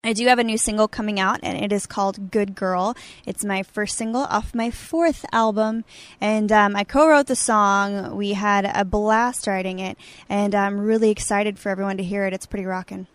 I do have a new single coming out, and it is called Good Girl. It's my first single off my 4th album, and I co-wrote the song. We had a blast writing it, and I'm really excited for everyone to hear it. It's pretty rockin'.